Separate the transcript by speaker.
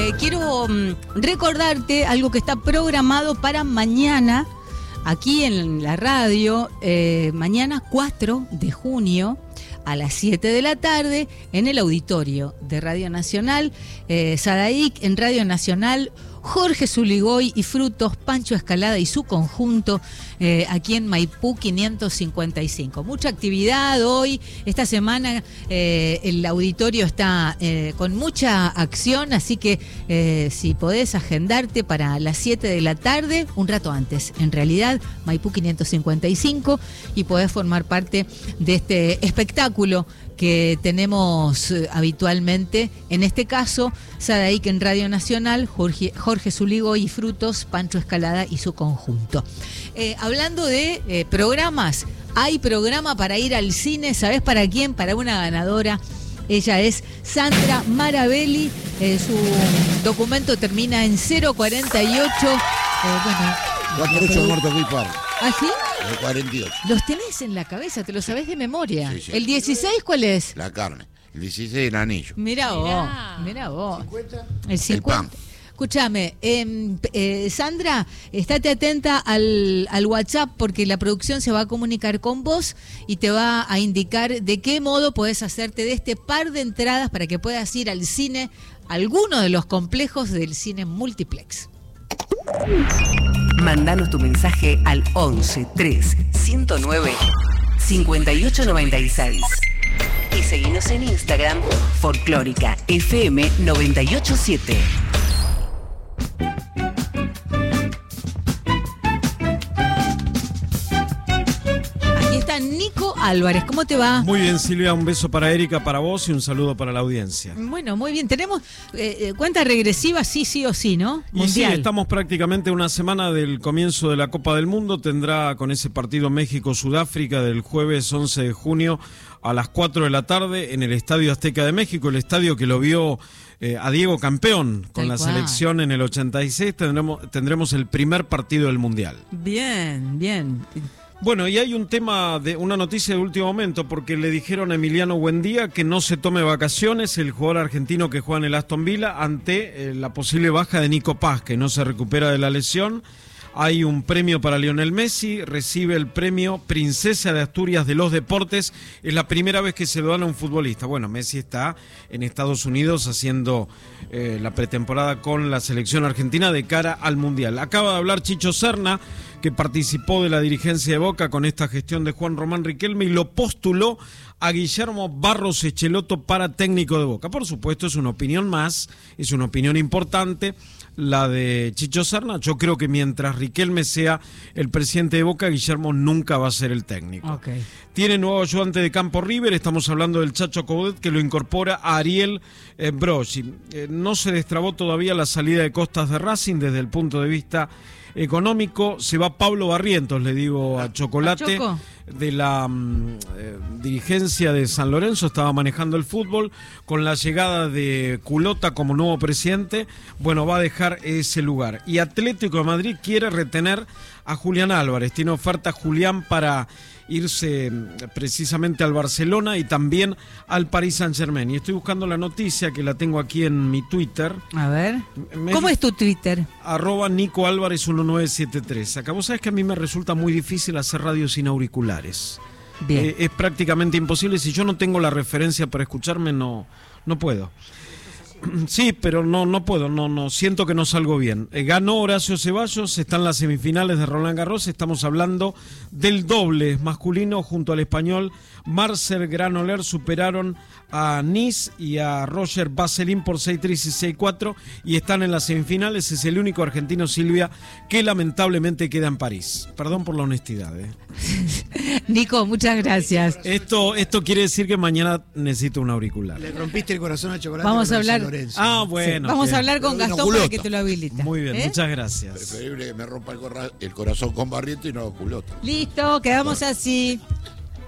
Speaker 1: quiero recordarte algo que está programado para mañana, aquí en la radio, mañana 4 de junio, a las 7 de la tarde, en el auditorio de Radio Nacional, Sadaic en Radio Nacional, Jorge Zuligoy y Frutos, Pancho Escalada y su conjunto, aquí en Maipú 555. Mucha actividad hoy, esta semana el auditorio está con mucha acción, así que si podés agendarte para las 7 de la tarde, un rato antes, en realidad, Maipú 555, y podés formar parte de este espectáculo que tenemos habitualmente, en este caso, Sadaic en Radio Nacional, Jorge Zuligoy y Frutos, Pancho Escalada y su conjunto. Hablando de programas, hay programa para ir al cine, ¿sabés para quién? Para una ganadora. Ella es Sandra Marabelli, su documento termina en 048. Bueno,
Speaker 2: 48 muertos muy par.
Speaker 1: ¿Ah, sí?
Speaker 2: El 48.
Speaker 1: Los tenés en la cabeza, te lo sabés de memoria.
Speaker 2: Sí, sí.
Speaker 1: ¿El 16 cuál es?
Speaker 2: La carne. El 16 el anillo.
Speaker 1: Mirá vos.
Speaker 2: ¿50?
Speaker 1: El 50.
Speaker 2: El pan.
Speaker 1: Escúchame, Sandra, estate atenta al WhatsApp porque la producción se va a comunicar con vos y te va a indicar de qué modo podés hacerte de este par de entradas para que puedas ir al cine, alguno de los complejos del cine multiplex.
Speaker 3: Mándanos tu mensaje al 11 3 109 5896 y seguinos en Instagram, Folclórica FM 987.
Speaker 1: Aquí está Nico Álvarez, ¿cómo te va?
Speaker 4: Muy bien, Silvia, un beso para Erika, para vos y un saludo para la audiencia.
Speaker 1: Bueno, muy bien, tenemos cuenta regresiva, sí o sí, ¿no?
Speaker 4: Y sí, estamos prácticamente una semana del comienzo de la Copa del Mundo. Tendrá con ese partido México-Sudáfrica del jueves 11 de junio a las 4 de la tarde en el Estadio Azteca de México, el estadio que lo vio a Diego campeón con la selección en el 86. Tendremos el primer partido del Mundial.
Speaker 1: Bien.
Speaker 4: Bueno, y hay un tema, de una noticia de último momento, porque le dijeron a Emiliano Buendía que no se tome vacaciones, el jugador argentino que juega en el Aston Villa, ante la posible baja de Nico Paz, que no se recupera de la lesión. Hay un premio para Lionel Messi, recibe el premio Princesa de Asturias de los Deportes. Es la primera vez que se lo dan a un futbolista. Bueno, Messi está en Estados Unidos haciendo la pretemporada con la selección argentina de cara al Mundial. Acaba de hablar Chicho Serna, que participó de la dirigencia de Boca con esta gestión de Juan Román Riquelme y lo postuló a Guillermo Barros Echeloto para técnico de Boca. Por supuesto, es una opinión más, es una opinión importante la de Chicho Serna. Yo creo que mientras Riquelme sea el presidente de Boca, Guillermo nunca va a ser el técnico.
Speaker 1: Okay.
Speaker 4: Tiene nuevo ayudante de campo River, estamos hablando del Chacho Coudet, que lo incorpora a Ariel Brogi. No se destrabó todavía la salida de Costas de Racing desde el punto de vista económico. Se va Pablo Barrientos, le digo a Chocolate, de la dirigencia de San Lorenzo, estaba manejando el fútbol. Con la llegada de Culota como nuevo presidente, bueno, va a dejar ese lugar. Y Atlético de Madrid quiere retener a Julián Álvarez. Tiene oferta Julián para irse precisamente al Barcelona y también al Paris Saint-Germain. Y estoy buscando la noticia, que la tengo aquí en mi Twitter.
Speaker 1: A ver, ¿cómo es tu Twitter?
Speaker 5: @Nico Álvarez 1973. Acá vos sabés que a mí me resulta muy difícil hacer radio sin auriculares.
Speaker 1: Bien.
Speaker 5: Es prácticamente imposible. Si yo no tengo la referencia para escucharme, no puedo. Sí, pero no puedo, no siento que no salgo bien. Ganó Horacio Ceballos, está en las semifinales de Roland Garros. Estamos hablando del doble masculino junto al español Marcel Granollers. Superaron a Nice y a Roger Vasselin por 6-3 y 6-4 y están en las semifinales. Es el único argentino, Silvia, que lamentablemente queda en París. Perdón por la honestidad.
Speaker 1: Nico, muchas gracias.
Speaker 5: Esto quiere decir que mañana necesito un auricular.
Speaker 6: Le rompiste el corazón al Chocolate.
Speaker 1: Vamos a hablar.
Speaker 5: Ah, bueno.
Speaker 1: Vamos
Speaker 5: bien.
Speaker 1: a hablar con Gastón para que te lo habilite.
Speaker 5: Muy bien, muchas gracias.
Speaker 2: Preferible que me rompa el corazón con Barriento y no Culota.
Speaker 1: Listo, quedamos así.